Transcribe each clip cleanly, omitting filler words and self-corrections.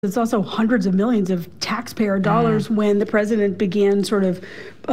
It's also hundreds of millions of taxpayer dollars when the president began sort of,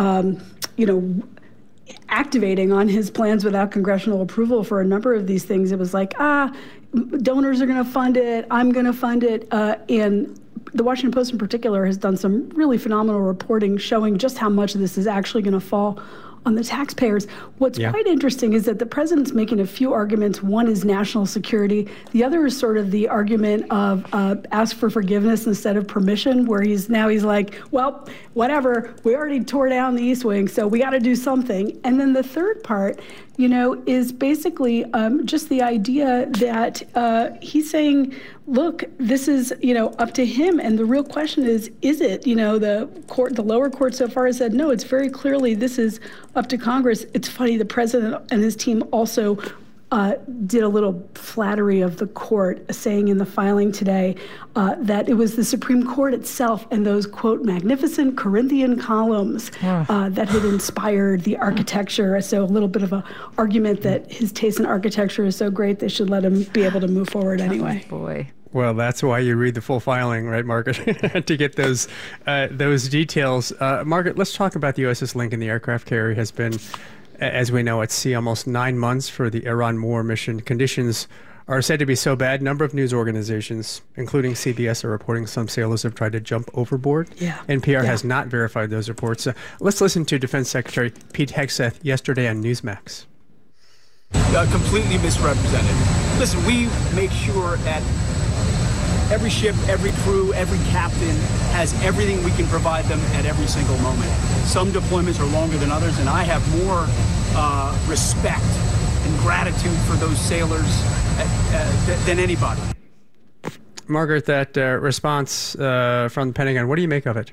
activating on his plans without congressional approval for a number of these things. It was like, donors are going to fund it, I'm going to fund it. And the Washington Post in particular has done some really phenomenal reporting showing just how much of this is actually going to fall on the taxpayers. What's quite interesting is that the president's making a few arguments. One is national security. The other is sort of the argument of ask for forgiveness instead of permission, where he's like, well, whatever, we already tore down the East Wing, so we got to do something. And then the third part, is basically just the idea that he's saying, look, this is, up to him. And the real question is it? The lower court so far has said, no, it's very clearly this is up to Congress. It's funny, the president and his team also did a little flattery of the court, saying in the filing today that it was the Supreme Court itself and those, quote, magnificent Corinthian columns that had inspired the architecture. So a little bit of an argument that his taste in architecture is so great they should let him be able to move forward anyway. Oh, boy. Well, that's why you read the full filing, right, Margaret, to get those details. Margaret, let's talk about the USS Lincoln. The aircraft carrier has been, as we know, at sea almost 9 months for the Iran war mission. Conditions are said to be so bad. A number of news organizations, including CBS, are reporting some sailors have tried to jump overboard. NPR has not verified those reports. Let's listen to Defense Secretary Pete Hegseth yesterday on Newsmax. Completely misrepresented. Listen, we make sure that every ship, every crew, every captain has everything we can provide them at every single moment. Some deployments are longer than others, and I have more respect and gratitude for those sailors than anybody. Margaret, that response from the Pentagon, what do you make of it?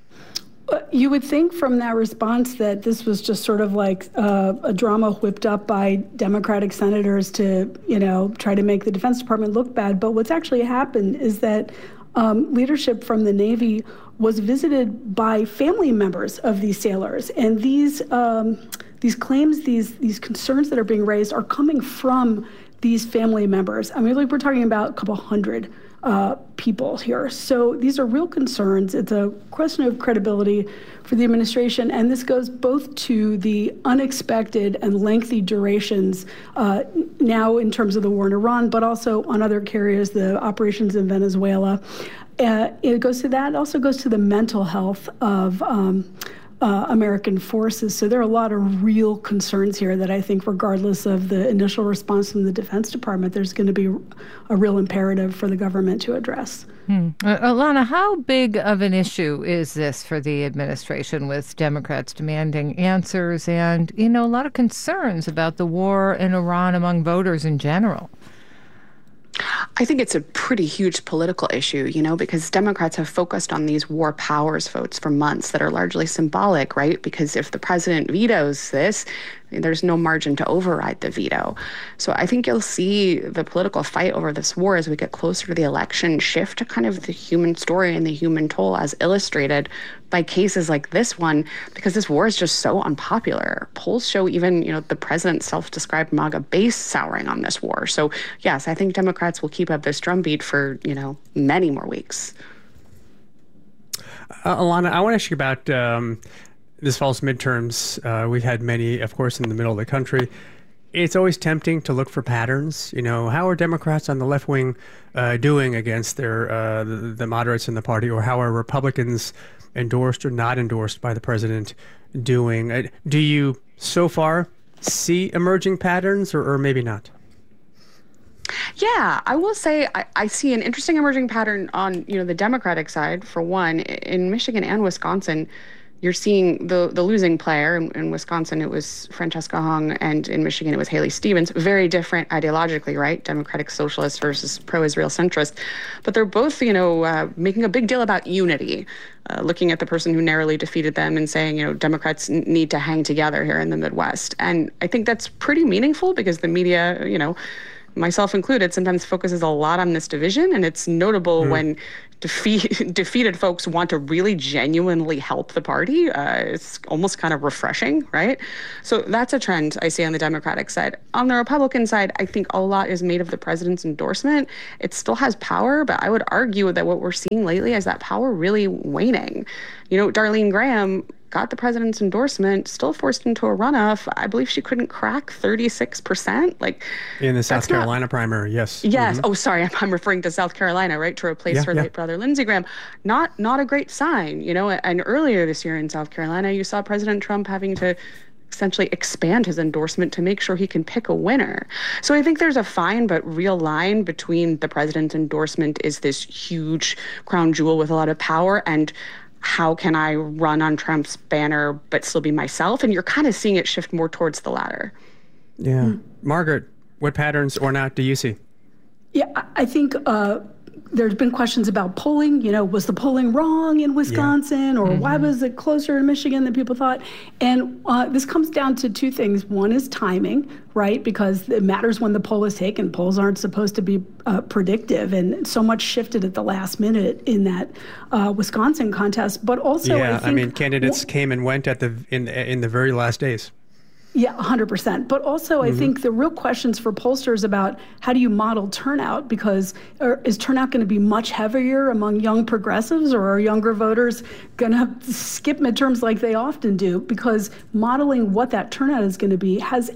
You would think from that response that this was just sort of like a drama whipped up by Democratic senators to, try to make the Defense Department look bad. But what's actually happened is that leadership from the Navy was visited by family members of these sailors. And these claims, these concerns that are being raised are coming from these family members. I mean, we're talking about a couple hundred people here. So these are real concerns. It's a question of credibility for the administration. And this goes both to the unexpected and lengthy durations now in terms of the war in Iran, but also on other carriers, the operations in Venezuela. It goes to that. It also goes to the mental health of American forces. So there are a lot of real concerns here that I think, regardless of the initial response from the Defense Department, there's going to be a real imperative for the government to address. Alana, how big of an issue is this for the administration, with Democrats demanding answers and, a lot of concerns about the war in Iran among voters in general? I think it's a pretty huge political issue, because Democrats have focused on these war powers votes for months that are largely symbolic, right? Because if the president vetoes this, there's no margin to override the veto. So I think you'll see the political fight over this war as we get closer to the election shift to kind of the human story and the human toll as illustrated by cases like this one, because this war is just so unpopular. Polls show even, the president's self-described MAGA base souring on this war. So yes, I think Democrats will keep up this drumbeat for, many more weeks. Alana, I want to ask you about this fall's midterms. We've had many, of course, in the middle of the country. It's always tempting to look for patterns. How are Democrats on the left wing doing against the moderates in the party, or how are Republicans endorsed or not endorsed by the president doing? Do you so far see emerging patterns, or maybe not? Yeah, I will say I see an interesting emerging pattern on, the Democratic side. For one, in Michigan and Wisconsin, you're seeing the losing player. In Wisconsin, it was Francesca Hung, and in Michigan, it was Haley Stevens. Very different ideologically, right? Democratic socialist versus pro-Israel centrist. But they're both, making a big deal about unity, looking at the person who narrowly defeated them and saying, Democrats need to hang together here in the Midwest. And I think that's pretty meaningful because the media, myself included, sometimes focuses a lot on this division. And it's notable when defeated folks want to really genuinely help the party. It's almost kind of refreshing, right? So that's a trend I see on the Democratic side. On the Republican side, I think a lot is made of the president's endorsement. It still has power, but I would argue that what we're seeing lately is that power really waning. Darlene Graham got the president's endorsement, still forced into a runoff. I believe she couldn't crack 36%. In the South Carolina primary, yes. Yes. Mm-hmm. Oh, sorry. I'm referring to South Carolina, right? To replace her late brother, Lindsey Graham. Not a great sign, And earlier this year in South Carolina, you saw President Trump having to essentially expand his endorsement to make sure he can pick a winner. So I think there's a fine but real line between the president's endorsement is this huge crown jewel with a lot of power and how can I run on Trump's banner but still be myself? And you're kind of seeing it shift more towards the latter. Yeah. Margaret, what patterns or not do you see? Yeah, I think there's been questions about polling. Was the polling wrong in Wisconsin, or why was it closer in Michigan than people thought? And this comes down to two things. One is timing, right? Because it matters when the poll is taken. Polls aren't supposed to be predictive, and so much shifted at the last minute in that Wisconsin contest. But also, I think candidates came and went in the very last days. Yeah, 100%. But also, I think the real questions for pollsters about how do you model turnout, because is turnout going to be much heavier among young progressives, or are younger voters going to skip midterms like they often do? Because modeling what that turnout is going to be has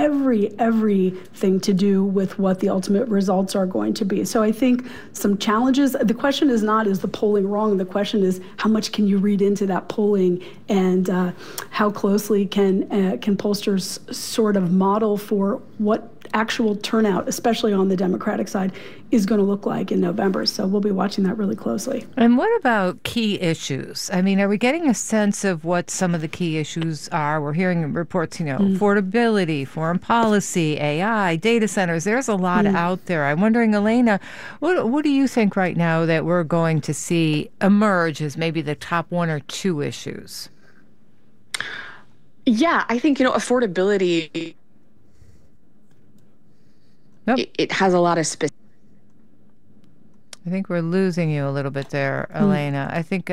everything to do with what the ultimate results are going to be. So I think some challenges. The question is not, is the polling wrong? The question is, how much can you read into that polling, and how closely can pollsters sort of model for what actual turnout, especially on the Democratic side, is going to look like in November. So we'll be watching that really closely. And what about key issues? I mean, are we getting a sense of what some of the key issues are? We're hearing reports, affordability, foreign policy, AI, data centers. There's a lot out there. I'm wondering, Elena, what do you think right now that we're going to see emerge as maybe the top one or two issues? Yeah, I think, affordability, it has a lot of specific. I think we're losing you a little bit there, Elena. I think,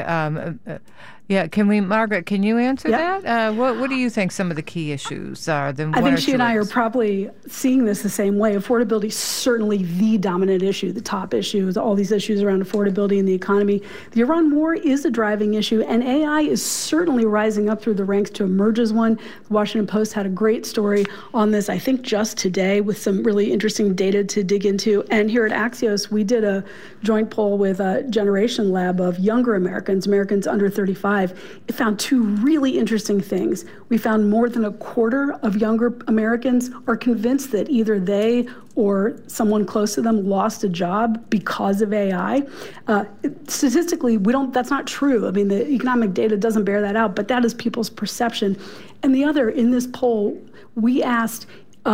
Margaret, can you answer that? What do you think some of the key issues are? I think she and I are probably seeing this the same way. Affordability is certainly the dominant issue, the top issue, all these issues around affordability in the economy. The Iran war is a driving issue, and AI is certainly rising up through the ranks to emerge as one. The Washington Post had a great story on this, I think just today, with some really interesting data to dig into. And here at Axios, we did a joint poll with a Generation Lab of younger Americans under 35. It found two really interesting things. We found more than a quarter of younger Americans are convinced that either they or someone close to them lost a job because of AI. Statistically, that's not true. I mean, the economic data doesn't bear that out, but that is people's perception. And the other, in this poll, we asked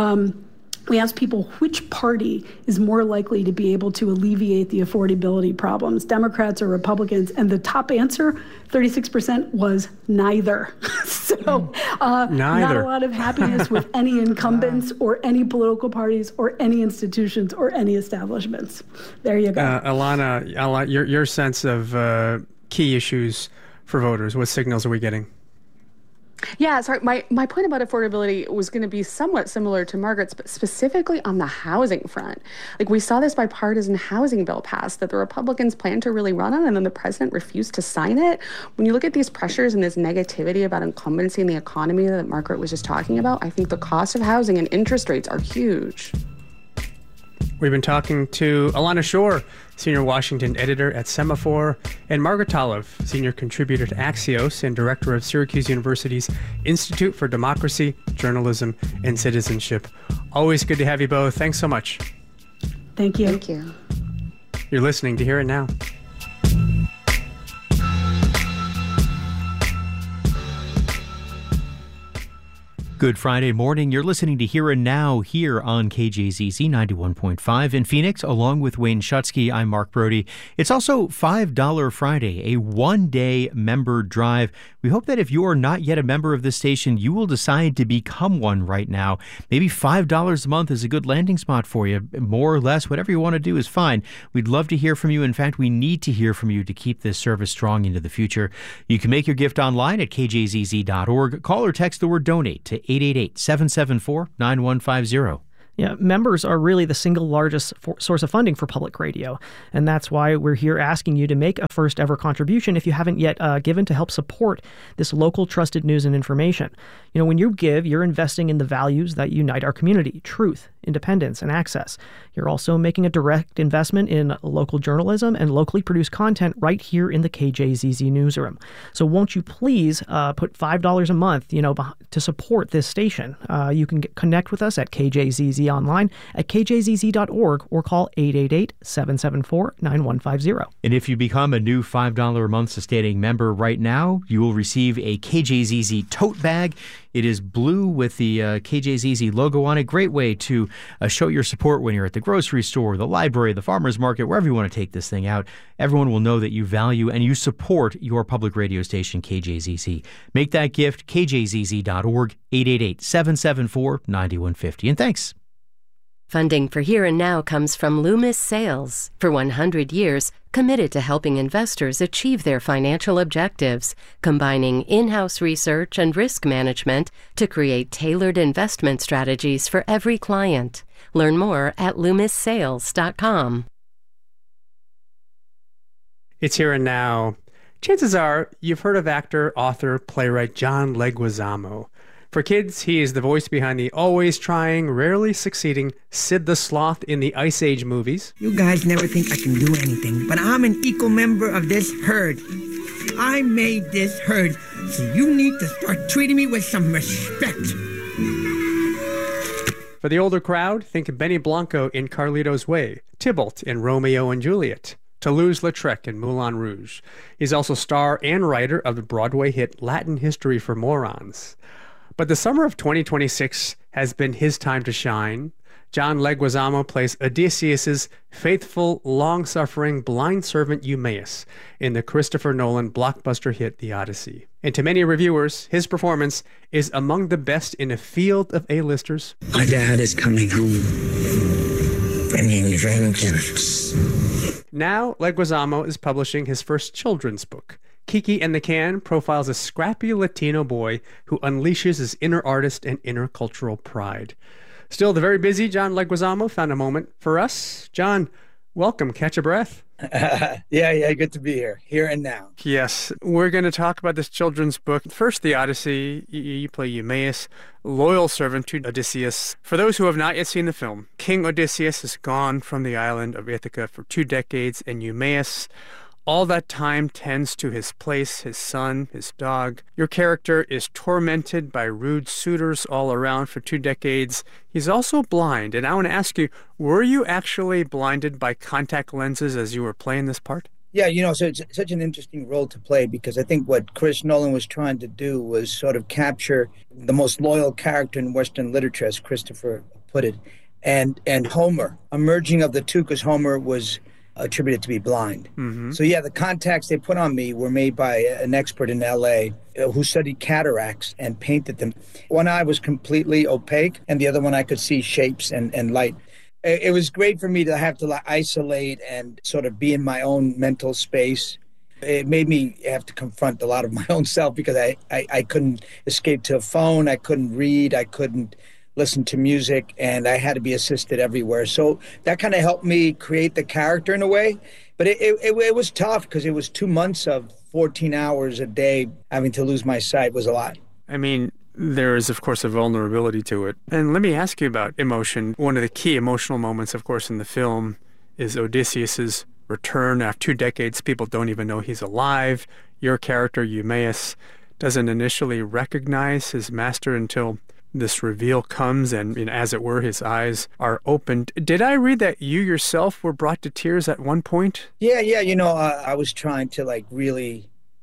people which party is more likely to be able to alleviate the affordability problems, Democrats or Republicans, and the top answer, 36%, was neither. So not a lot of happiness with any incumbents or any political parties or any institutions or any establishments. There you go. Alana, your sense of key issues for voters, what signals are we getting? Yeah, sorry. My point about affordability was going to be somewhat similar to Margaret's, but specifically on the housing front. We saw this bipartisan housing bill passed that the Republicans planned to really run on, and then the president refused to sign it. When you look at these pressures and this negativity about incumbency in the economy that Margaret was just talking about, I think the cost of housing and interest rates are huge. We've been talking to Alana Shore, Senior Washington Editor at Semaphore, and Margaret Talev, Senior Contributor to Axios and Director of Syracuse University's Institute for Democracy, Journalism, and Citizenship. Always good to have you both. Thanks so much. Thank you. Thank you. You're listening to Hear It Now. Good Friday morning. You're listening to Here and Now here on KJZZ 91.5 in Phoenix. Along with Wayne Schutsky, I'm Mark Brody. It's also $5 Friday, a one-day member drive. We hope that if you are not yet a member of this station, you will decide to become one right now. Maybe $5 a month is a good landing spot for you. More or less, whatever you want to do is fine. We'd love to hear from you. In fact, we need to hear from you to keep this service strong into the future. You can make your gift online at kjzz.org. Call or text the word donate to 888-774-9150. Yeah, members are really the single largest source of funding for public radio, and that's why we're here asking you to make a first ever contribution if you haven't yet given to help support this local trusted news and information. You know, when you give, you're investing in the values that unite our community: truth, independence, and access. You're also making a direct investment in local journalism and locally produced content right here in the KJZZ newsroom. So won't you please put $5 a month, to support this station? You can connect with us at KJZZ online at kjzz.org or call 888-774-9150. And if you become a new $5 a month sustaining member right now, you will receive a KJZZ tote bag. It is blue with the KJZZ logo on it. Great way to show your support when you're at the grocery store, the library, the farmer's market, wherever you want to take this thing out. Everyone will know that you value and you support your public radio station, KJZZ. Make that gift, kjzz.org, 888-774-9150. And thanks. Funding for Here and Now comes from Loomis Sales. For 100 years, committed to helping investors achieve their financial objectives, combining in-house research and risk management to create tailored investment strategies for every client. Learn more at LoomisSales.com. It's Here and Now. Chances are you've heard of actor, author, playwright John Leguizamo. For kids, he is the voice behind the always trying, rarely succeeding Sid the Sloth in the Ice Age movies. You guys never think I can do anything, but I'm an equal member of this herd. I made this herd, so you need to start treating me with some respect. For the older crowd, think of Benny Blanco in Carlito's Way, Tybalt in Romeo and Juliet, Toulouse-Lautrec in Moulin Rouge. He's also star and writer of the Broadway hit Latin History for Morons. But the summer of 2026 has been his time to shine. John Leguizamo plays Odysseus's faithful, long-suffering blind servant Eumaeus in the Christopher Nolan blockbuster hit The Odyssey. And to many reviewers, his performance is among the best in a field of A-listers. My dad is coming home, bringing vengeance. Now, Leguizamo is publishing his first children's book. Kiki and the Can profiles a scrappy Latino boy who unleashes his inner artist and inner cultural pride. Still the very busy John Leguizamo found a moment for us. John, welcome. Catch a breath. Yeah, good to be here. Here and now. Yes, we're going to talk about this children's book. First, The Odyssey. You play Eumaeus, loyal servant to Odysseus. For those who have not yet seen the film, King Odysseus is gone from the island of Ithaca for 2 decades, and Eumaeus, all that time, tends to his place, his son, his dog. Your character is tormented by rude suitors all around for 2 decades. He's also blind, and I want to ask you, were you actually blinded by contact lenses as you were playing this part? Yeah, so it's such an interesting role to play because I think what Chris Nolan was trying to do was sort of capture the most loyal character in Western literature, as Christopher put it, and Homer, a merging of the two, because Homer was attributed to be blind. Mm-hmm. So yeah, the contacts they put on me were made by an expert in LA who studied cataracts and painted them. One eye was completely opaque and the other one I could see shapes and light. It was great for me to have to isolate and sort of be in my own mental space. It made me have to confront a lot of my own self because I couldn't escape to a phone, I couldn't read, I couldn't listen to music, and I had to be assisted everywhere. So that kind of helped me create the character in a way. But it was tough because it was 2 months of 14 hours a day. Having to lose my sight was a lot. I mean, there is, of course, a vulnerability to it. And let me ask you about emotion. One of the key emotional moments, of course, in the film is Odysseus's return after 2 decades. People don't even know he's alive. Your character, Eumaeus, doesn't initially recognize his master until this reveal comes and, as it were, his eyes are opened. Did I read that you yourself were brought to tears at one point? Yeah. I was trying to really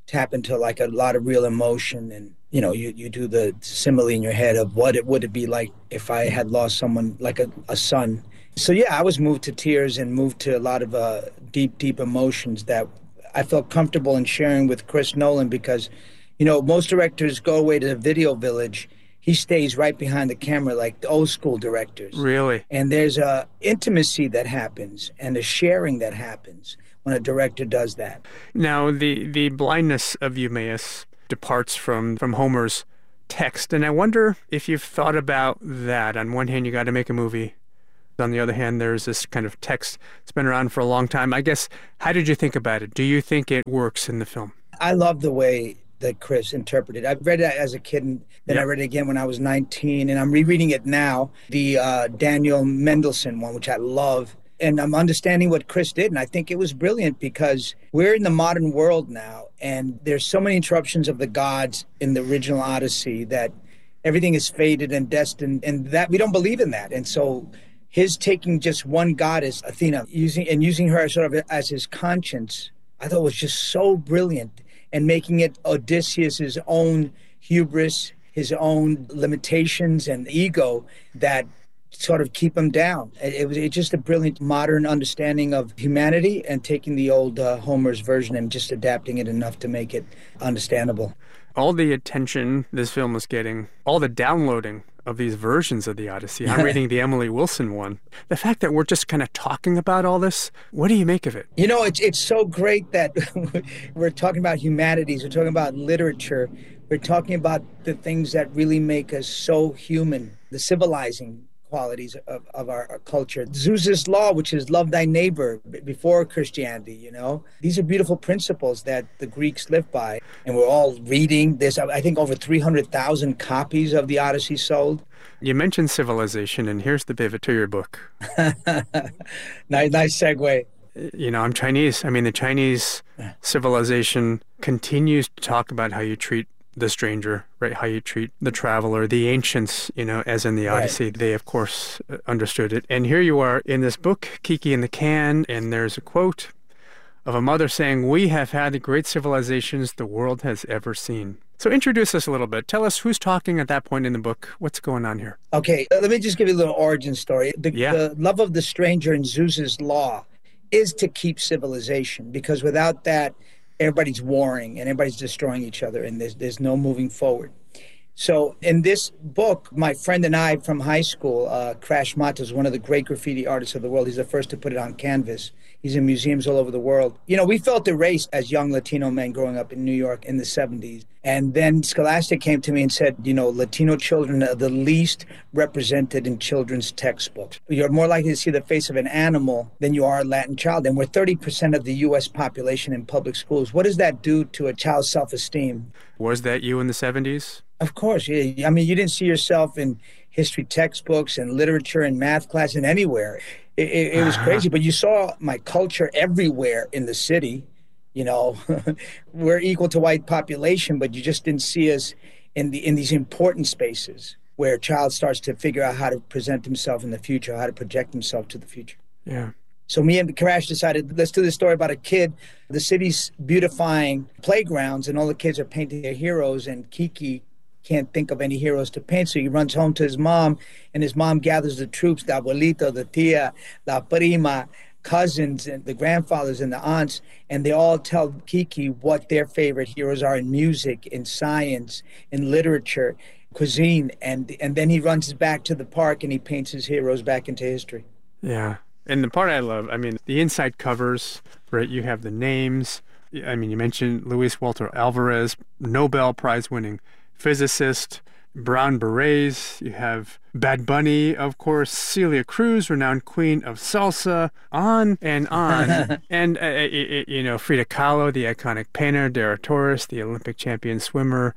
tap into like a lot of real emotion. And, you know, you do the simile in your head of what it would be like if I had lost someone like a son. So, yeah, I was moved to tears and moved to a lot of deep, deep emotions that I felt comfortable in sharing with Chris Nolan because, you know, most directors go away to the video village. He stays right behind the camera like the old school directors. Really? And there's a intimacy that happens and a sharing that happens when a director does that. Now, the blindness of Eumaeus departs from Homer's text, and I wonder if you've thought about that. On one hand, you got to make a movie. On the other hand, there's this kind of text that's been around for a long time. I guess, how did you think about it? Do you think it works in the film? I love the way that Chris interpreted. I read it as a kid, and then I read it again when I was 19, and I'm rereading it now, the Daniel Mendelsohn one, which I love. And I'm understanding what Chris did, and I think it was brilliant because we're in the modern world now, and there's so many interruptions of the gods in the original Odyssey that everything is fated and destined, and that we don't believe in that. And so his taking just one goddess, Athena, using her sort of as his conscience, I thought was just so brilliant, and making it Odysseus' own hubris, his own limitations and ego that sort of keep him down. It's just a brilliant modern understanding of humanity and taking the old Homer's version and just adapting it enough to make it understandable. All the attention this film was getting, all the downloading of these versions of the Odyssey. I'm reading the Emily Wilson one. The fact that we're just kind of talking about all this, what do you make of it? You know, it's so great that we're talking about humanities, we're talking about literature, we're talking about the things that really make us so human, the civilizing qualities of our culture. Zeus's law, which is love thy neighbor before Christianity, you know. These are beautiful principles that the Greeks lived by. And we're all reading. There's, I think, over 300,000 copies of the Odyssey sold. You mentioned civilization, and here's the pivot to your book. Nice segue. You know, I'm Chinese. I mean, the Chinese civilization continues to talk about how you treat the stranger, right? How you treat the traveler. The ancients, you know, as in the Odyssey, They, of course, understood it. And here you are in this book, Kiki in the Can, and there's a quote of a mother saying, "We have had the great civilizations the world has ever seen." So introduce us a little bit. Tell us who's talking at that point in the book. What's going on here? Okay, let me just give you a little origin story. The love of the stranger in Zeus's law is to keep civilization, because without that, everybody's warring and everybody's destroying each other, and there's no moving forward. So in this book, my friend and I from high school, Crash Matos, one of the great graffiti artists of the world. He's the first to put it on canvas. He's in museums all over the world. You know, we felt erased as young Latino men growing up in New York in the 70s. And then Scholastic came to me and said, you know, Latino children are the least represented in children's textbooks. You're more likely to see the face of an animal than you are a Latin child. And we're 30% of the U.S. population in public schools. What does that do to a child's self-esteem? Was that you in the 70s? Of course. Yeah. I mean, you didn't see yourself in history textbooks and literature and math class and anywhere. It was crazy. But you saw my culture everywhere in the city. You know, we're equal to white population, but you just didn't see us in these important spaces where a child starts to figure out how to present himself in the future, how to project himself to the future. Yeah. So me and Crash decided, let's do this story about a kid. The city's beautifying playgrounds, and all the kids are painting their heroes, and Kiki can't think of any heroes to paint. So he runs home to his mom, and his mom gathers the troops, the abuelito, the tia, la prima, cousins, and the grandfathers and the aunts, and they all tell Kiki what their favorite heroes are in music, in science, in literature, cuisine, and then he runs back to the park and he paints his heroes back into history. Yeah. And the part I love, I mean, the inside covers, right? You have the names. I mean, you mentioned Luis Walter Alvarez, Nobel Prize winning physicist, Brown Berets. You have Bad Bunny, of course, Celia Cruz, renowned queen of salsa, on and on. And, you know, Frida Kahlo, the iconic painter, Dara Torres, the Olympic champion swimmer.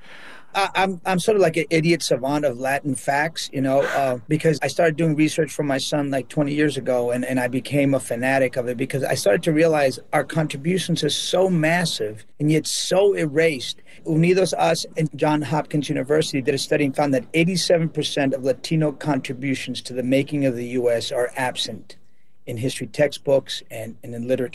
I'm sort of like an idiot savant of Latin facts, you know, because I started doing research for my son like 20 years ago, and I became a fanatic of it because I started to realize our contributions are so massive and yet so erased. Unidos Us and Johns Hopkins University did a study and found that 87% of Latino contributions to the making of the U.S. are absent in history textbooks and in literature.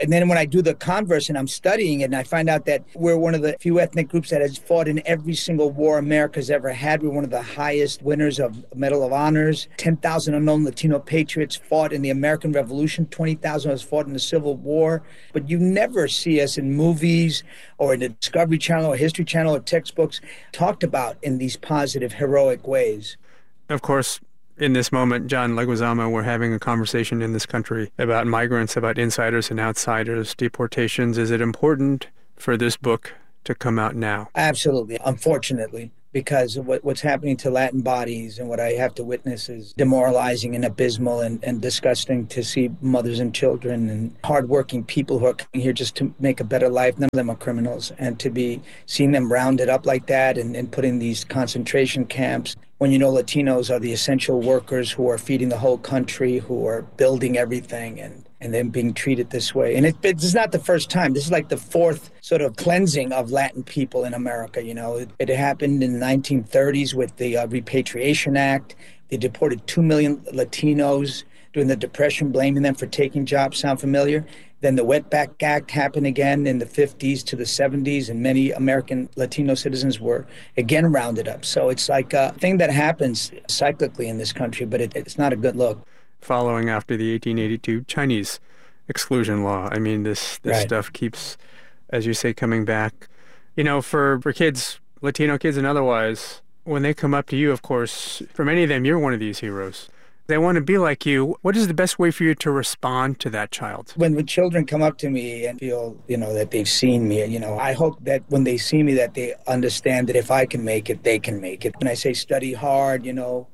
And then when I do the converse and I'm studying it and I find out that we're one of the few ethnic groups that has fought in every single war America's ever had. We're one of the highest winners of Medal of Honors. 10,000 unknown Latino patriots fought in the American Revolution. 20,000 of us fought in the Civil War. But you never see us in movies or in the Discovery Channel or History Channel or textbooks talked about in these positive, heroic ways. Of course, in this moment, John Leguizamo, we're having a conversation in this country about migrants, about insiders and outsiders, deportations. Is it important for this book to come out now? Absolutely, unfortunately, because of what's happening to Latin bodies and what I have to witness is demoralizing and abysmal and disgusting to see mothers and children and hardworking people who are coming here just to make a better life. None of them are criminals. And to be seeing them rounded up like that and put in these concentration camps, when you know Latinos are the essential workers who are feeding the whole country, who are building everything, and then being treated this way. And it's not the first time. This is like the fourth sort of cleansing of Latin people in America. You know, it happened in the 1930s with the Repatriation Act. They deported 2 million Latinos during the Depression, blaming them for taking jobs. Sound familiar? Then the Wetback Act happened again in the 50s to the 70s, and many American Latino citizens were again rounded up. So it's like a thing that happens cyclically in this country, but it's not a good look. Following after the 1882 Chinese exclusion law. I mean, this Right. stuff keeps, as you say, coming back. You know, for kids, Latino kids and otherwise, when they come up to you, of course, for many of them, you're one of these heroes. They want to be like you. What is the best way for you to respond to that child? When children come up to me and feel, that they've seen me, I hope that when they see me that they understand that if I can make it, they can make it. When I say study hard,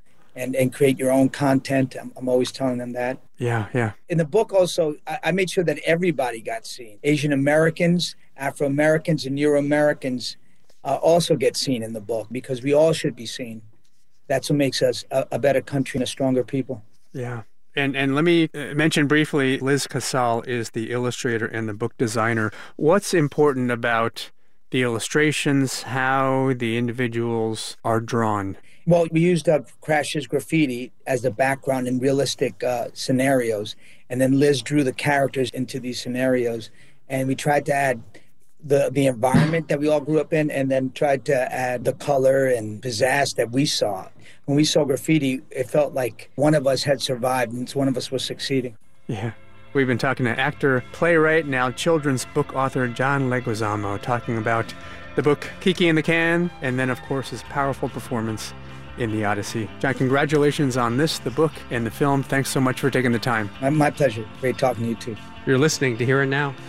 and create your own content, I'm always telling them that. Yeah. In the book also, I made sure that everybody got seen. Asian Americans, Afro Americans, and Euro Americans also get seen in the book because we all should be seen. That's what makes us a better country and a stronger people. Yeah. And let me mention briefly, Liz Casal is the illustrator and the book designer. What's important about the illustrations, how the individuals are drawn? Well, we used Crash's graffiti as the background in realistic scenarios. And then Liz drew the characters into these scenarios. And we tried to add the environment that we all grew up in, and then tried to add the color and pizzazz that we saw. When we saw graffiti, it felt like one of us had survived and one of us was succeeding. Yeah. We've been talking to actor, playwright, now children's book author John Leguizamo, talking about the book Kiki in the Can, and then, of course, his powerful performance in The Odyssey. John, congratulations on this, the book, and the film. Thanks so much for taking the time. My pleasure. Great talking to you, too. You're listening to Here and Now.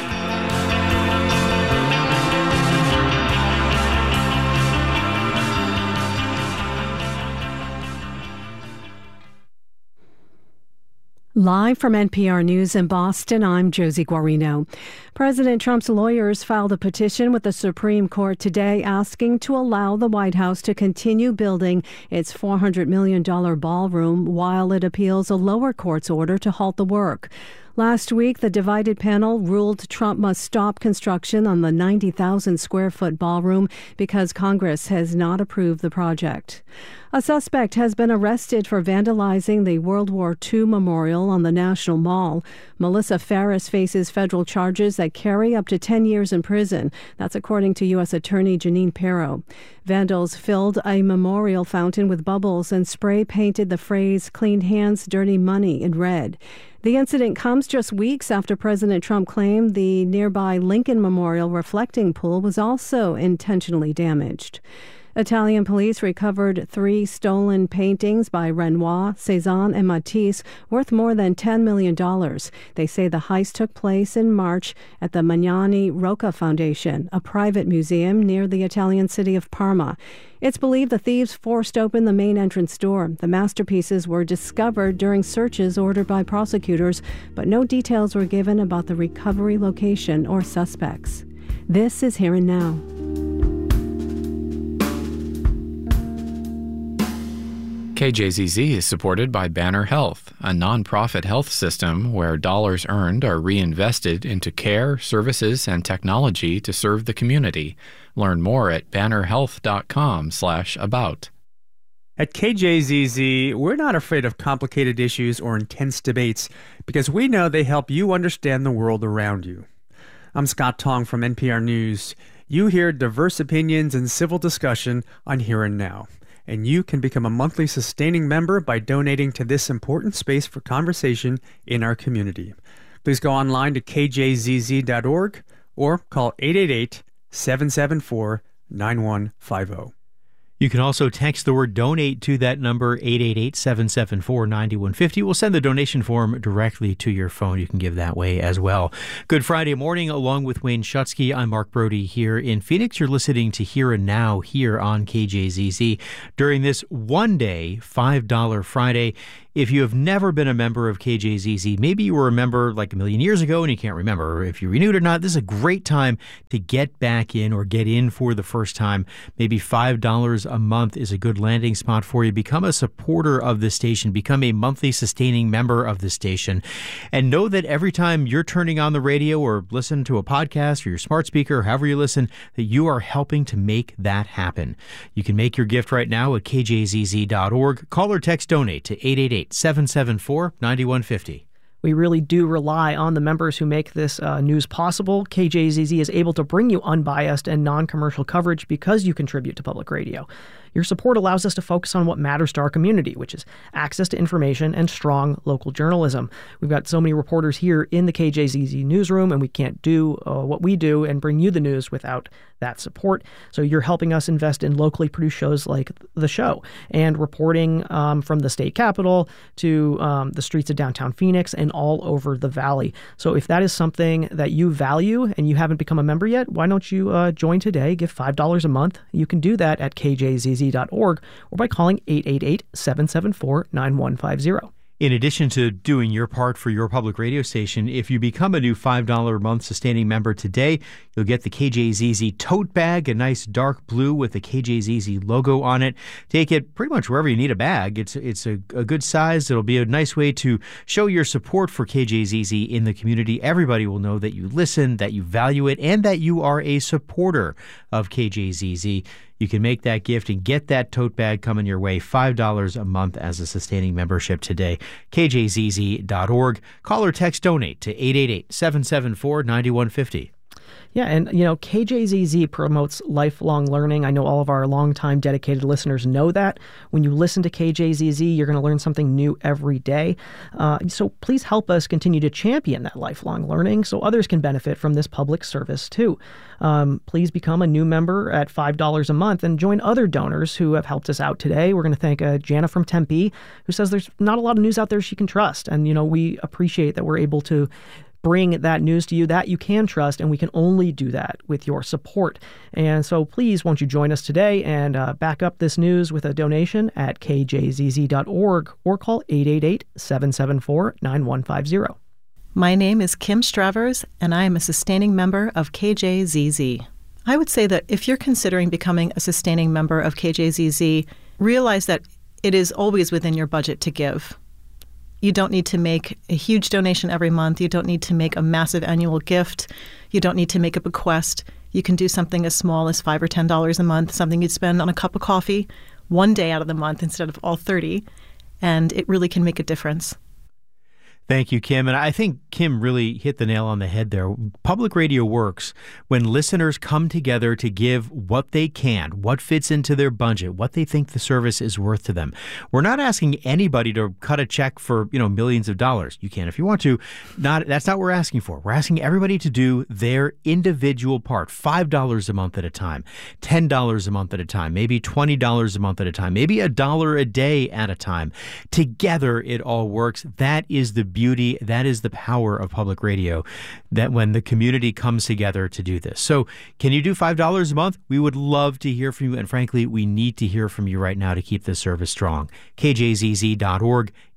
Live from NPR News in Boston, I'm Josie Guarino. President Trump's lawyers filed a petition with the Supreme Court today asking to allow the White House to continue building its $400 million ballroom while it appeals a lower court's order to halt the work. Last week, the divided panel ruled Trump must stop construction on the 90,000-square-foot ballroom because Congress has not approved the project. A suspect has been arrested for vandalizing the World War II memorial on the National Mall. Melissa Ferris faces federal charges that carry up to 10 years in prison. That's according to U.S. Attorney Janine Pirro. Vandals filled a memorial fountain with bubbles and spray-painted the phrase "Clean Hands, Dirty Money" in red. The incident comes just weeks after President Trump claimed the nearby Lincoln Memorial reflecting pool was also intentionally damaged. Italian police recovered 3 stolen paintings by Renoir, Cézanne, and Matisse worth more than $10 million. They say the heist took place in March at the Magnani Rocca Foundation, a private museum near the Italian city of Parma. It's believed the thieves forced open the main entrance door. The masterpieces were discovered during searches ordered by prosecutors, but no details were given about the recovery location or suspects. This is Here and Now. KJZZ is supported by Banner Health, a nonprofit health system where dollars earned are reinvested into care, services, and technology to serve the community. Learn more at bannerhealth.com/about. At KJZZ, we're not afraid of complicated issues or intense debates because we know they help you understand the world around you. I'm Scott Tong from NPR News. You hear diverse opinions and civil discussion on Here and Now, and you can become a monthly sustaining member by donating to this important space for conversation in our community. Please go online to kjzz.org or call 888-774-9150. You can also text the word donate to that number, 888-774-9150. We'll send the donation form directly to your phone. You can give that way as well. Good Friday morning, along with Wayne Schutsky. I'm Mark Brody here in Phoenix. You're listening to Here and Now here on KJZZ. During this one-day, $5 Friday, if you have never been a member of KJZZ, maybe you were a member like a million years ago and you can't remember if you renewed or not, this is a great time to get back in or get in for the first time. Maybe $5 a month is a good landing spot for you. Become a supporter of the station. Become a monthly sustaining member of the station. And know that every time you're turning on the radio or listen to a podcast or your smart speaker, or however you listen, that you are helping to make that happen. You can make your gift right now at kjzz.org. Call or text donate to 888-774-9150. We really do rely on the members who make this news possible. KJZZ is able to bring you unbiased and non-commercial coverage because you contribute to public radio. Your support allows us to focus on what matters to our community, which is access to information and strong local journalism. We've got so many reporters here in the KJZZ newsroom, and we can't do what we do and bring you the news without that support. So you're helping us invest in locally produced shows like The Show and reporting from the state capitol to the streets of downtown Phoenix and all over the valley. So if that is something that you value and you haven't become a member yet, why don't you join today? Give $5 a month. You can do that at kjzz.org or by calling 888-774-9150. In addition to doing your part for your public radio station, if you become a new $5 a month sustaining member today, you'll get the KJZZ tote bag, a nice dark blue with the KJZZ logo on it. Take it pretty much wherever you need a bag. It's a good size. It'll be a nice way to show your support for KJZZ in the community. Everybody will know that you listen, that you value it, and that you are a supporter of KJZZ. You can make that gift and get that tote bag coming your way, $5 a month as a sustaining membership today. KJZZ.org. Call or text donate to 888-774-9150. Yeah, and, KJZZ promotes lifelong learning. I know all of our longtime dedicated listeners know that. When you listen to KJZZ, you're going to learn something new every day. So please help us continue to champion that lifelong learning so others can benefit from this public service, too. Please become a new member at $5 a month and join other donors who have helped us out today. We're going to thank Jana from Tempe, who says there's not a lot of news out there she can trust. And, we appreciate that we're able to bring that news to you that you can trust, and we can only do that with your support. And so please, won't you join us today and back up this news with a donation at kjzz.org or call 888-774-9150. My name is Kim Stravers, and I am a sustaining member of KJZZ. I would say that if you're considering becoming a sustaining member of KJZZ, realize that it is always within your budget to give. You don't need to make a huge donation every month. You don't need to make a massive annual gift. You don't need to make a bequest. You can do something as small as $5 or $10 a month, something you'd spend on a cup of coffee one day out of the month instead of all 30, and it really can make a difference. Thank you, Kim. And I think Kim really hit the nail on the head there. Public radio works when listeners come together to give what they can, what fits into their budget, what they think the service is worth to them. We're not asking anybody to cut a check for, millions of dollars. You can if you want to. That's not what we're asking for. We're asking everybody to do their individual part, $5 a month at a time, $10 a month at a time, maybe $20 a month at a time, maybe $1 a day at a time. Together, it all works. That is the beauty, that is the power of public radio, that when the community comes together to do this. So can you do $5 a month? We would love to hear from you, and frankly, we need to hear from you right now to keep this service strong. KJZZ.org,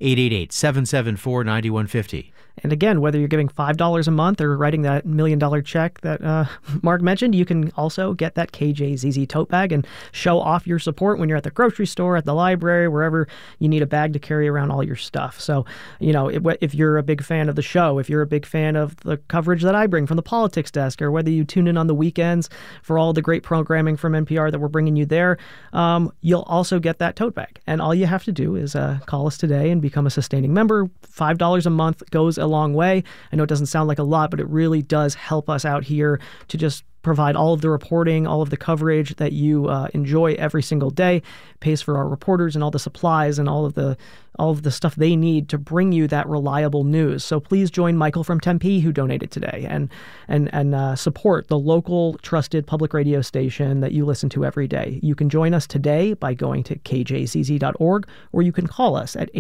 888-774-9150. And again, whether you're giving $5 a month or writing that $1 million check that Mark mentioned, you can also get that KJZZ tote bag and show off your support when you're at the grocery store, at the library, wherever you need a bag to carry around all your stuff. So, if you're a big fan of the show, if you're a big fan of the coverage that I bring from the politics desk, or whether you tune in on the weekends for all the great programming from NPR that we're bringing you there, you'll also get that tote bag. And all you have to do is call us today and become a sustaining member. $5 a month goes a long way. I know it doesn't sound like a lot, but it really does help us out here to just provide all of the reporting, all of the coverage that you enjoy every single day. Pays for our reporters and all the supplies and all of the stuff they need to bring you that reliable news. So please join Michael from Tempe, who donated today, and support the local trusted public radio station that you listen to every day. You can join us today by going to kjzz.org, or you can call us at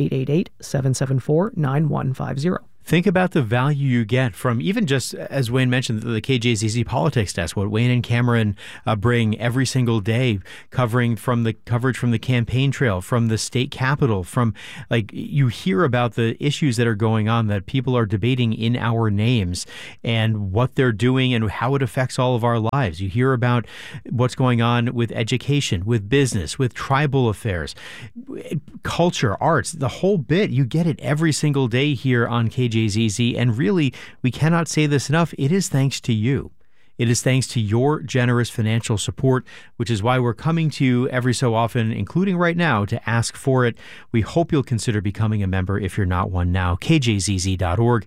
888-774-9150. Think about the value you get from even just, as Wayne mentioned, the KJZZ Politics Desk, what Wayne and Cameron bring every single day, coverage from the campaign trail, from the state capitol, from, you hear about the issues that are going on that people are debating in our names and what they're doing and how it affects all of our lives. You hear about what's going on with education, with business, with tribal affairs, culture, arts, the whole bit. You get it every single day here on KJZZ. And really, we cannot say this enough. It is thanks to you. It is thanks to your generous financial support, which is why we're coming to you every so often, including right now, to ask for it. We hope you'll consider becoming a member if you're not one now. KJZZ.org,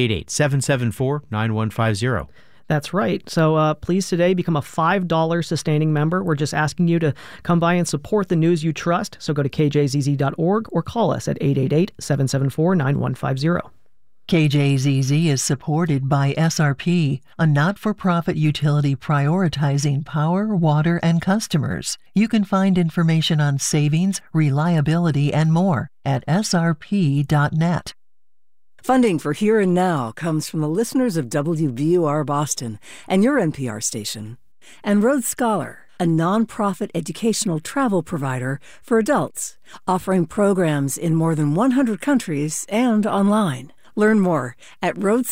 888-774-9150. That's right. So please today become a $5 sustaining member. We're just asking you to come by and support the news you trust. So go to kjzz.org or call us at 888-774-9150. KJZZ is supported by SRP, a not-for-profit utility prioritizing power, water, and customers. You can find information on savings, reliability, and more at srp.net. Funding for Here and Now comes from the listeners of WBUR Boston and your NPR station, and Road Scholar, a nonprofit educational travel provider for adults, offering programs in more than 100 countries and online. Learn more at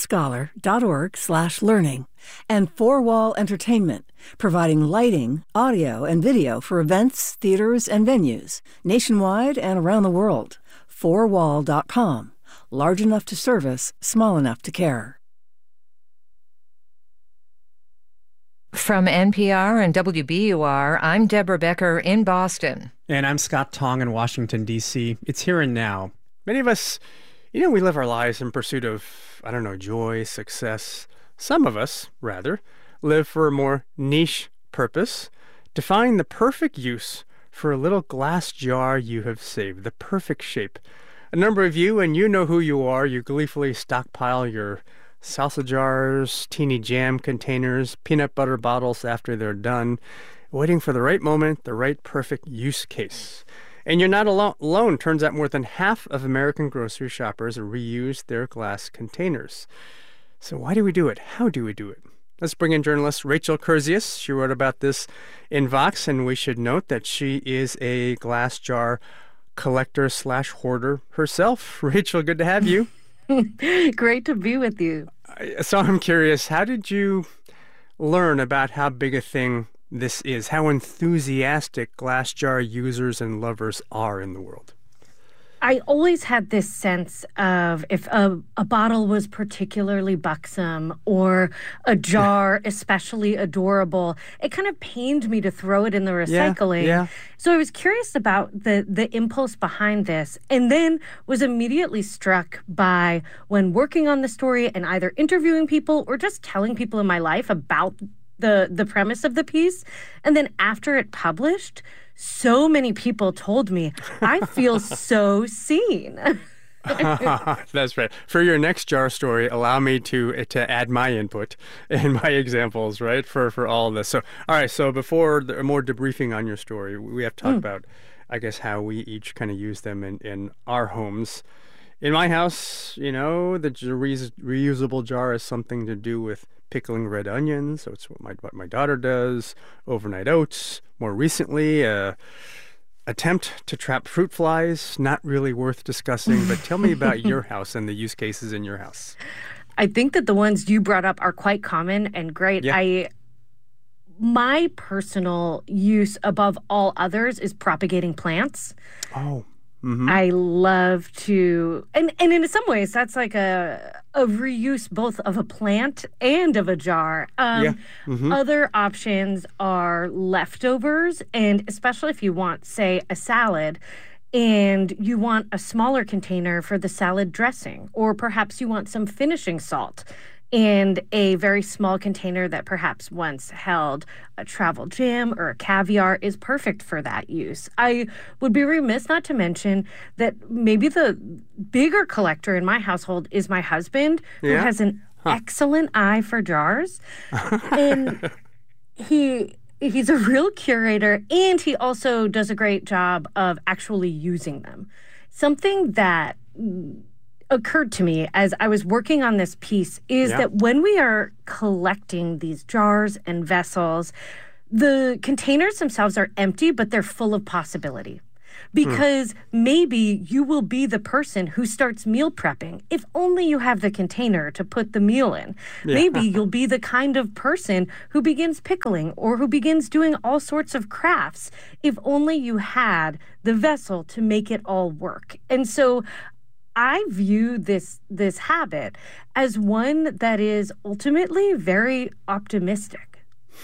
roadscholar.org/learning. And Four Wall Entertainment, providing lighting, audio, and video for events, theaters, and venues nationwide and around the world. fourwall.com. Large enough to service, small enough to care. From NPR and WBUR, I'm Deborah Becker in Boston. And I'm Scott Tong in Washington, D.C. It's Here and Now. Many of us, we live our lives in pursuit of, joy, success. Some of us, rather, live for a more niche purpose, to find the perfect use for a little glass jar you have saved, the perfect shape. A number of you, and you know who you are, you gleefully stockpile your salsa jars, teeny jam containers, peanut butter bottles after they're done, waiting for the right moment, the right perfect use case. And you're not alone. Turns out more than half of American grocery shoppers reuse their glass containers. So why do we do it? How do we do it? Let's bring in journalist Rachel Kurzius. She wrote about this in Vox, and we should note that she is a glass jar collector/hoarder herself. Rachel, good to have you. Great to be with you. So I'm curious, how did you learn about how big a thing this is, how enthusiastic glass jar users and lovers are in the world? I always had this sense of if a bottle was particularly buxom or a jar especially adorable, it kind of pained me to throw it in the recycling. Yeah. So I was curious about the impulse behind this, and then was immediately struck by, when working on the story and either interviewing people or just telling people in my life about the premise of the piece, and then after it published, so many people told me, I feel so seen. That's right. For your next jar story, allow me to add my input and my examples, right, for all of this. So, all right, so before more debriefing on your story, we have to talk about, I guess, how we each kind of use them in our homes. In my house, the reusable jar is something to do with pickling red onions. So it's what my daughter does. Overnight oats. More recently, attempt to trap fruit flies, not really worth discussing, but tell me about your house and the use cases in your house. I think that the ones you brought up are quite common and great. Yeah. My personal use above all others is propagating plants. Oh. Mm-hmm. I love to, and in some ways, that's like a reuse both of a plant and of a jar. Other options are leftovers, and especially if you want, say, a salad, and you want a smaller container for the salad dressing, or perhaps you want some finishing salt and a very small container that perhaps once held a travel jam or a caviar is perfect for that use. I would be remiss not to mention that maybe the bigger collector in my household is my husband, who has an excellent eye for jars. And he's a real curator, and he also does a great job of actually using them. Something that occurred to me as I was working on this piece is that when we are collecting these jars and vessels, the containers themselves are empty, but they're full of possibility. Because maybe you will be the person who starts meal prepping if only you have the container to put the meal in. Maybe you'll be the kind of person who begins pickling or who begins doing all sorts of crafts if only you had the vessel to make it all work. And so I view this habit as one that is ultimately very optimistic.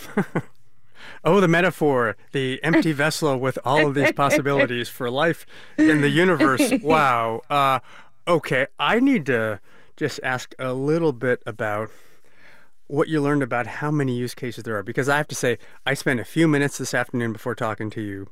Oh, the metaphor, the empty vessel with all of these possibilities for life in the universe. Wow. Okay, I need to just ask a little bit about what you learned about how many use cases there are. Because I have to say, I spent a few minutes this afternoon before talking to you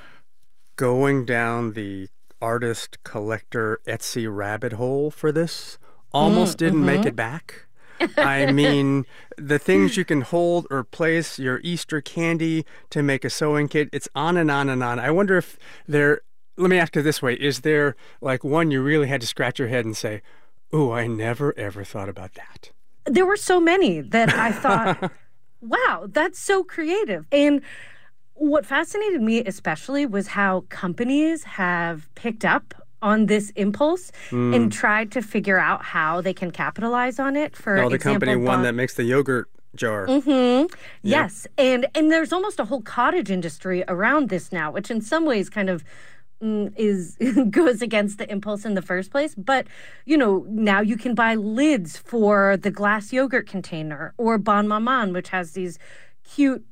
going down the artist, collector, Etsy rabbit hole for this. Almost didn't make it back. I mean, the things you can hold or place, your Easter candy to make a sewing kit, it's on and on and on. I wonder if let me ask it this way, is there like one you really had to scratch your head and say, ooh, I never ever thought about that? There were so many that I thought, wow, that's so creative. And what fascinated me especially was how companies have picked up on this impulse and tried to figure out how they can capitalize on it. For the company one that makes the yogurt jar. Yes. And there's almost a whole cottage industry around this now, which in some ways kind of goes against the impulse in the first place. But, now you can buy lids for the glass yogurt container, or Bon Maman, which has these cute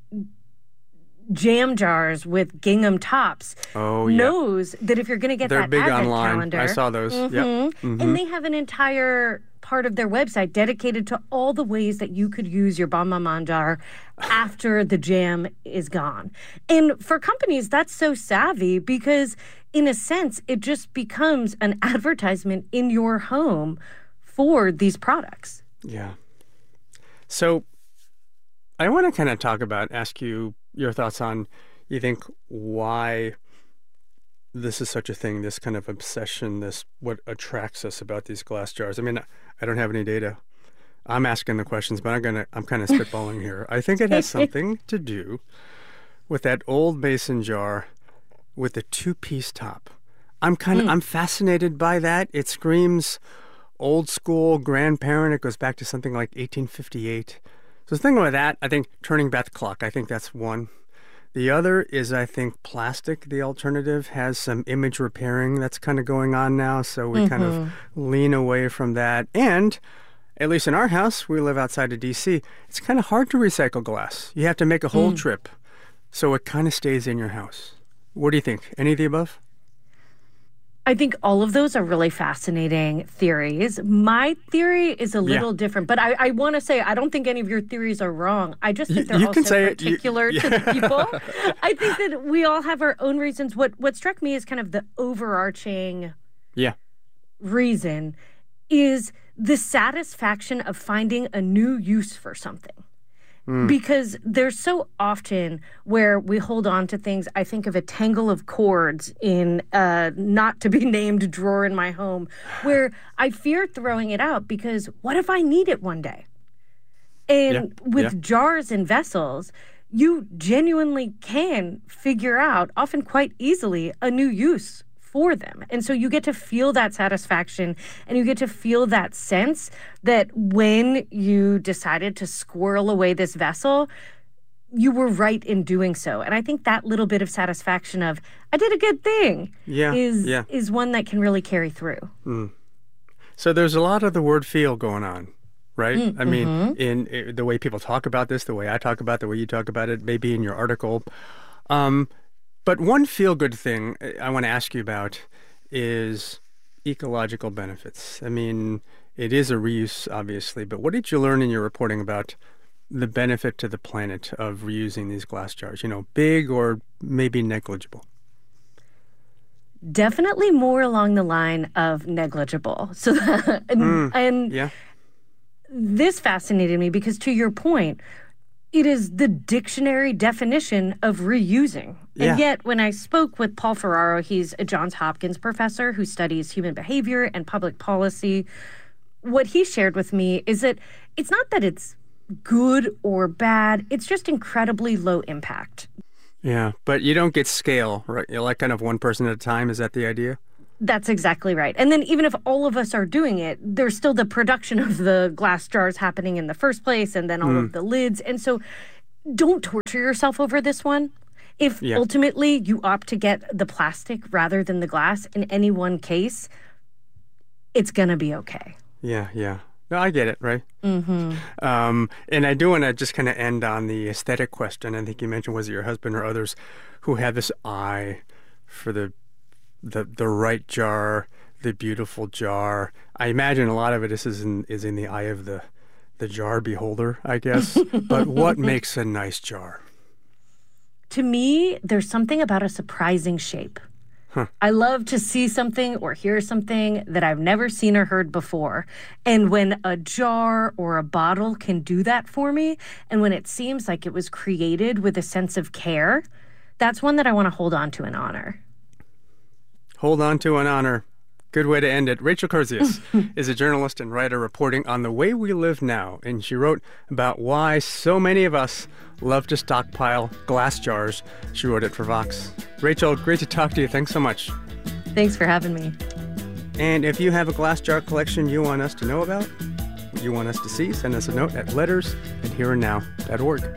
jam jars with gingham tops. Knows that if you're going to get They're that big advent online. calendar, I saw those. And they have an entire part of their website dedicated to all the ways that you could use your Bon Maman jar after the jam is gone. And for companies, that's so savvy because, in a sense, it just becomes an advertisement in your home for these products. Yeah. So I want to kind of ask you your thoughts on, you think, why this is such a thing, this kind of obsession, what attracts us about these glass jars. I mean, I don't have any data. I'm asking the questions, but I'm kind of spitballing here. I think it has something to do with that old mason jar with the two-piece top. I'm fascinated by that. It screams old school grandparent. It goes back to something like 1858. So thinking about that, I think turning back the clock, I think that's one. The other is, I think, plastic, the alternative, has some image repairing that's kind of going on now. So we kind of lean away from that. And at least in our house, we live outside of D.C., it's kind of hard to recycle glass. You have to make a whole trip. So it kind of stays in your house. What do you think? Any of the above? I think all of those are really fascinating theories. My theory is a little different, but I want to say I don't think any of your theories are wrong. I just think they're also particular to the people. I think that we all have our own reasons. What struck me as kind of the overarching reason is the satisfaction of finding a new use for something. Because there's so often where we hold on to things. I think of a tangle of cords in a not to be named drawer in my home where I fear throwing it out because what if I need it one day? And with jars and vessels, you genuinely can figure out, often quite easily, a new use for them. And so you get to feel that satisfaction, and you get to feel that sense that when you decided to squirrel away this vessel, you were right in doing so. And I think that little bit of satisfaction of, I did a good thing, is one that can really carry through. So there's a lot of the word feel going on, right? I mean, in the way people talk about this, the way I talk about it, the way you talk about it, maybe in your article. But one feel-good thing I want to ask you about is ecological benefits. I mean, it is a reuse, obviously, but what did you learn in your reporting about the benefit to the planet of reusing these glass jars? You know, big or maybe negligible? Definitely more along the line of negligible. So, this fascinated me because, to your point, it is the dictionary definition of reusing. And yet, when I spoke with Paul Ferraro, he's a Johns Hopkins professor who studies human behavior and public policy, what he shared with me is that it's not that it's good or bad, it's just incredibly low impact. Yeah, but you don't get scale, right? You're like kind of one person at a time. Is that the idea? That's exactly right. And then even if all of us are doing it, there's still the production of the glass jars happening in the first place, and then all of the lids. And so don't torture yourself over this one. If ultimately you opt to get the plastic rather than the glass in any one case, it's going to be okay. Yeah. No, I get it, right? And I do want to just kind of end on the aesthetic question. I think you mentioned, was it your husband or others who have this eye for the right jar, the beautiful jar? I imagine a lot of it is in the eye of the jar beholder, I guess. But what makes a nice jar? To me, there's something about a surprising shape. I love to see something or hear something that I've never seen or heard before. And when a jar or a bottle can do that for me, and when it seems like it was created with a sense of care, that's one that I want to hold on to and honor. Hold on to and honor. Good way to end it. Rachel Kurzius is a journalist and writer reporting on the way we live now, and she wrote about why so many of us love to stockpile glass jars. She wrote it for Vox. Rachel, great to talk to you. Thanks so much. Thanks for having me. And if you have a glass jar collection you want us to know about, you want us to see, send us a note at letters@hereandnow.org.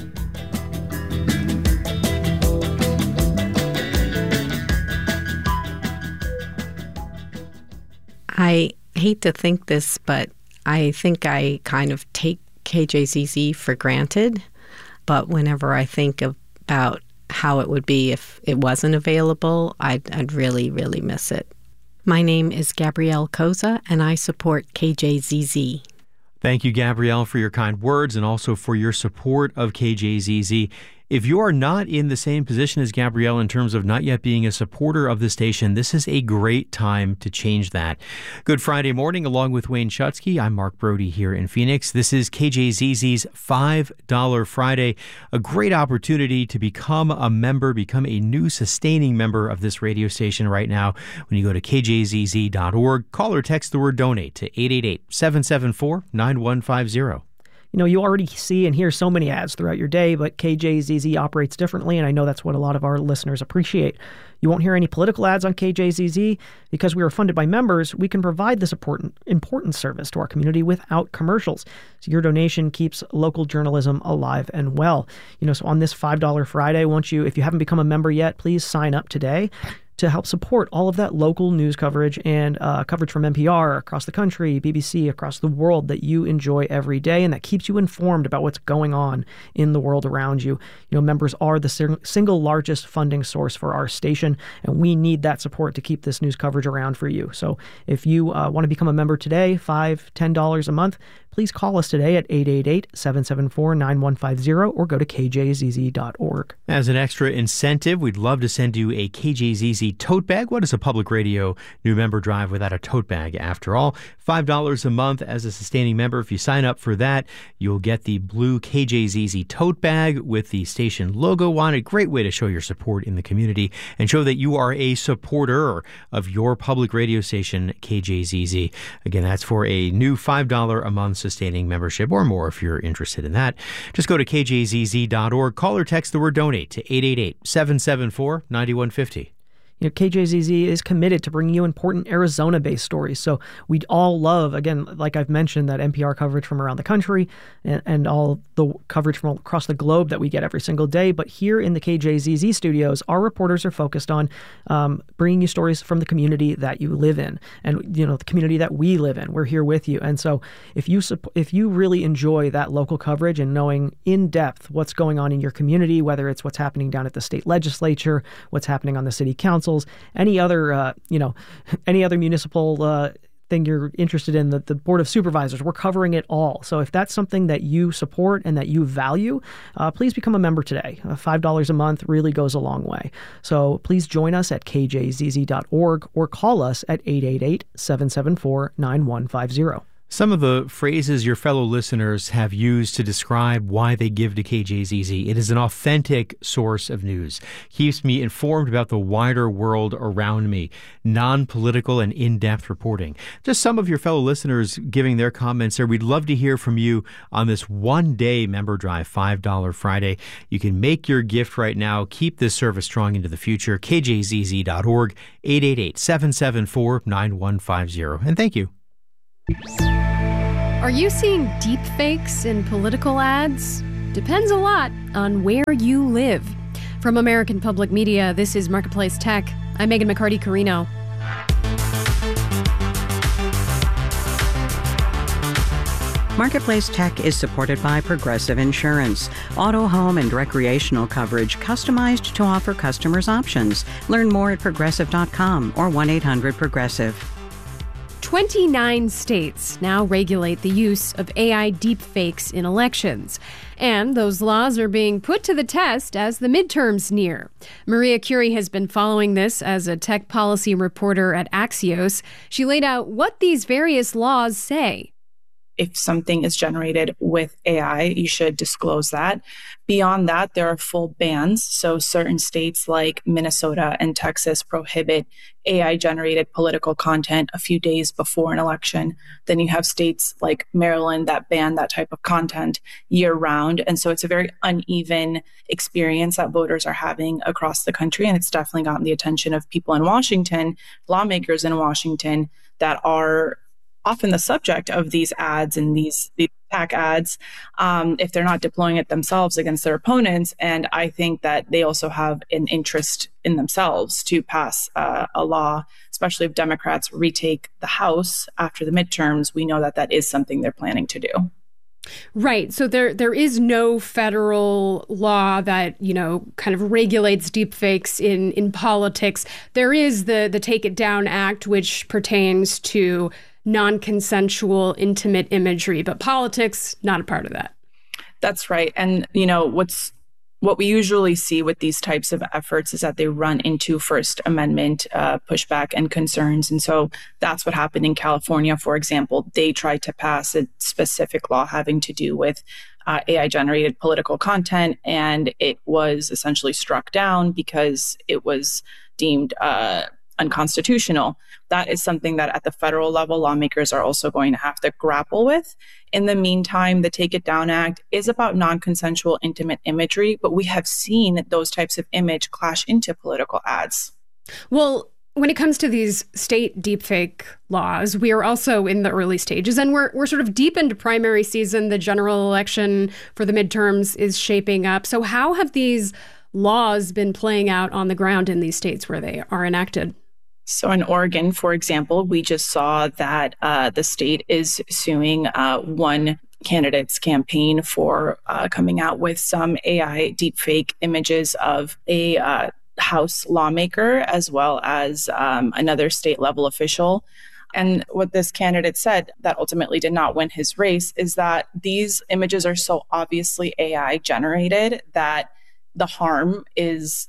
I hate to think this, but I think I kind of take KJZZ for granted. But whenever I think about how it would be if it wasn't available, I'd really, really miss it. My name is Gabrielle Koza, and I support KJZZ. Thank you, Gabrielle, for your kind words and also for your support of KJZZ. If you are not in the same position as Gabrielle in terms of not yet being a supporter of the station, this is a great time to change that. Good Friday morning, along with Wayne Schutsky. I'm Mark Brody here in Phoenix. This is KJZZ's $5 Friday, a great opportunity to become a member, become a new sustaining member of this radio station right now. When you go to kjzz.org, call or text the word donate to 888-774-9150. You know, you already see and hear so many ads throughout your day, but KJZZ operates differently, and I know that's what a lot of our listeners appreciate. You won't hear any political ads on KJZZ. Because we are funded by members, we can provide this important service to our community without commercials. So your donation keeps local journalism alive and well. You know, so on this $5 Friday, if you haven't become a member yet, please sign up today to help support all of that local news coverage and coverage from NPR across the country, BBC, across the world that you enjoy every day, and that keeps you informed about what's going on in the world around you. You know, members are the single largest funding source for our station, and we need that support to keep this news coverage around for you. So if you want to become a member today, $5, $10 a month, please call us today at 888-774-9150 or go to kjzz.org. As an extra incentive, we'd love to send you a KJZZ KJZZ tote bag. What is a public radio new member drive without a tote bag, after all? $5 a month as a sustaining member. If you sign up for that, you'll get the blue KJZZ tote bag with the station logo on it. Great way to show your support in the community and show that you are a supporter of your public radio station, KJZZ. Again, that's for a new $5 a month sustaining membership or more if you're interested in that. Just go to kjzz.org. Call or text the word donate to 888-774-9150. KJZZ is committed to bringing you important Arizona-based stories. So we'd all love, again, like I've mentioned, that NPR coverage from around the country and all the coverage from across the globe that we get every single day. But here in the KJZZ studios, our reporters are focused on bringing you stories from the community that you live in and, the community that we live in. We're here with you. And so if you really enjoy that local coverage and knowing in depth what's going on in your community, whether it's what's happening down at the state legislature, what's happening on the city council, any other municipal thing you're interested in, the Board of Supervisors, we're covering it all. So if that's something that you support and that you value, please become a member today. $5 a month really goes a long way. So please join us at kjzz.org or call us at 888-774-9150. Some of the phrases your fellow listeners have used to describe why they give to KJZZ. It is an authentic source of news. Keeps me informed about the wider world around me. Non-political and in-depth reporting. Just some of your fellow listeners giving their comments there. We'd love to hear from you on this one-day member drive, $5 Friday. You can make your gift right now. Keep this service strong into the future. kjzz.org, 888-774-9150. And thank you. Are you seeing deep fakes in political ads? Depends a lot on where you live. From American Public Media, this is Marketplace Tech. I'm Megan McCarty-Carino. Marketplace Tech is supported by Progressive Insurance. Auto, home, and recreational coverage customized to offer customers options. Learn more at progressive.com or 1-800-PROGRESSIVE. 29 states now regulate the use of AI deepfakes in elections. And those laws are being put to the test as the midterms near. Maria Curie has been following this as a tech policy reporter at Axios. She laid out what these various laws say. If something is generated with AI, you should disclose that. Beyond that, there are full bans. So certain states like Minnesota and Texas prohibit AI-generated political content a few days before an election. Then you have states like Maryland that ban that type of content year-round. And so it's a very uneven experience that voters are having across the country. And it's definitely gotten the attention of people in Washington, lawmakers in Washington that are often the subject of these ads and these attack ads if they're not deploying it themselves against their opponents. And I think that they also have an interest in themselves to pass a law, especially if Democrats retake the House after the midterms. We know that that is something they're planning to do. Right. So there is no federal law that, kind of regulates deepfakes in politics. There is the Take It Down Act, which pertains to non-consensual intimate imagery, but politics, not a part of that. That's right. And, what we usually see with these types of efforts is that they run into First Amendment pushback and concerns. And so that's what happened in California, for example. They tried to pass a specific law having to do with AI-generated political content, and it was essentially struck down because it was deemed unconstitutional. That is something that at the federal level, lawmakers are also going to have to grapple with. In the meantime, the Take It Down Act is about non-consensual intimate imagery, but we have seen those types of image clash into political ads. Well, when it comes to these state deepfake laws, we are also in the early stages, and we're sort of deep into primary season. The general election for the midterms is shaping up. So how have these laws been playing out on the ground in these states where they are enacted? So in Oregon, for example, we just saw that the state is suing one candidate's campaign for coming out with some AI deepfake images of a House lawmaker as well as another state level official. And what this candidate said that ultimately did not win his race is that these images are so obviously AI generated that the harm is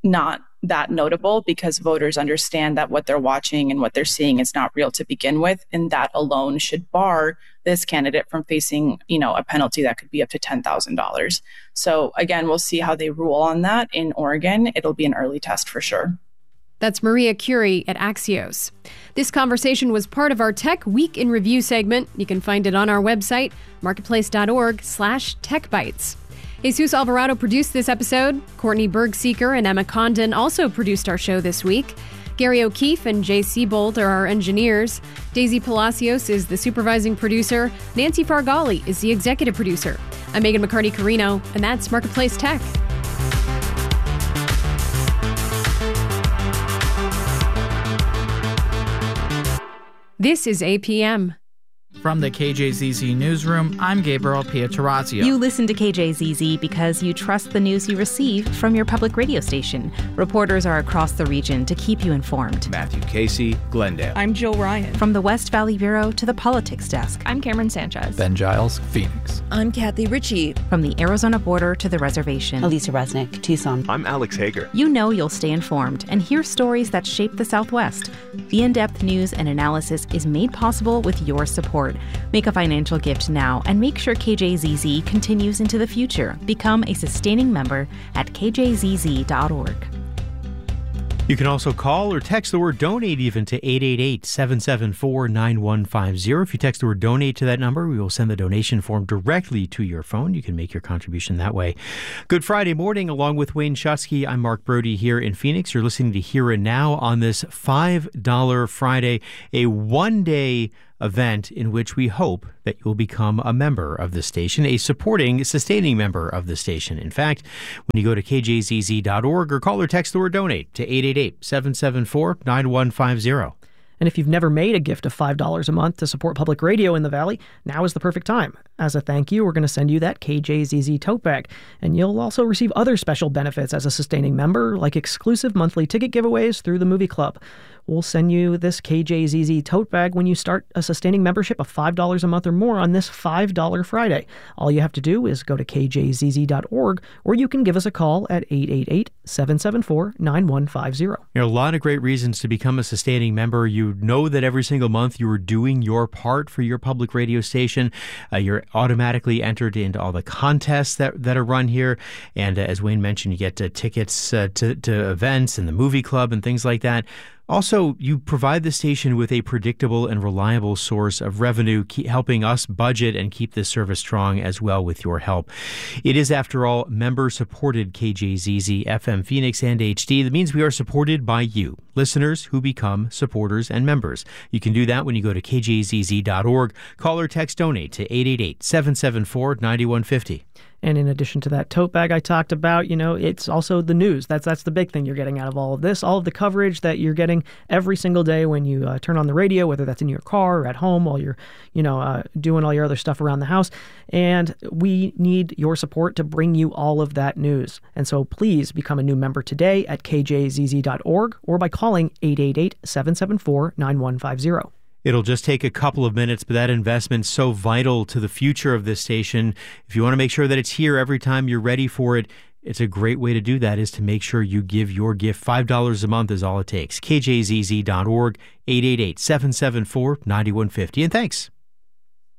not that notable because voters understand that what they're watching and what they're seeing is not real to begin with. And that alone should bar this candidate from facing, a penalty that could be up to $10,000. So again, we'll see how they rule on that in Oregon. It'll be an early test for sure. That's Maria Curie at Axios. This conversation was part of our Tech Week in Review segment. You can find it on our website, marketplace.org/techbytes. Jesus Alvarado produced this episode. Courtney Bergseeker and Emma Condon also produced our show this week. Gary O'Keefe and Jay Siebold are our engineers. Daisy Palacios is the supervising producer. Nancy Fargali is the executive producer. I'm Megan McCarty-Carino, and that's Marketplace Tech. This is APM. From the KJZZ Newsroom, I'm Gabriel Pietrorazio. You listen to KJZZ because you trust the news you receive from your public radio station. Reporters are across the region to keep you informed. Matthew Casey, Glendale. I'm Jill Ryan. From the West Valley Bureau to the Politics Desk. I'm Cameron Sanchez. Ben Giles, Phoenix. I'm Kathy Ritchie. From the Arizona border to the reservation. Elisa Resnick, Tucson. I'm Alex Hager. You know you'll stay informed and hear stories that shape the Southwest. The in-depth news and analysis is made possible with your support. Make a financial gift now and make sure KJZZ continues into the future. Become a sustaining member at kjzz.org. You can also call or text the word donate even to 888-774-9150. If you text the word donate to that number, we will send the donation form directly to your phone. You can make your contribution that way. Good Friday morning, along with Wayne Schutsky. I'm Mark Brody here in Phoenix. You're listening to Here and Now on this $5 Friday, a one-day event in which we hope that you'll become a member of the station, a sustaining member of the station. In fact, when you go to kjzz.org or call or text the word donate to 888-774-9150. And if you've never made a gift of $5 a month to support public radio in the Valley, now is the perfect time. As a thank you, we're going to send you that KJZZ tote bag. And you'll also receive other special benefits as a sustaining member, like exclusive monthly ticket giveaways through the Movie Club. We'll send you this KJZZ tote bag when you start a sustaining membership of $5 a month or more on this $5 Friday. All you have to do is go to kjzz.org, or you can give us a call at 888-774-9150. There are a lot of great reasons to become a sustaining member. You know that every single month you are doing your part for your public radio station. You're automatically entered into all the contests that are run here. And as Wayne mentioned, you get tickets to events and the Movie Club and things like that. Also, you provide the station with a predictable and reliable source of revenue, helping us budget and keep this service strong as well with your help. It is, after all, member-supported KJZZ, FM Phoenix, and HD. That means we are supported by you, listeners who become supporters and members. You can do that when you go to kjzz.org. Call or text donate to 888-774-9150. And in addition to that tote bag I talked about, it's also the news. That's the big thing you're getting out of all of this. All of the coverage that you're getting every single day when you turn on the radio, whether that's in your car or at home while you're, doing all your other stuff around the house. And we need your support to bring you all of that news. And so please become a new member today at kjzz.org or by calling 888-774-9150. It'll just take a couple of minutes, but that investment's so vital to the future of this station. If you want to make sure that it's here every time you're ready for it, it's a great way to do that is to make sure you give your gift. $5 a month is all it takes. kjzz.org, 888-774-9150. And thanks.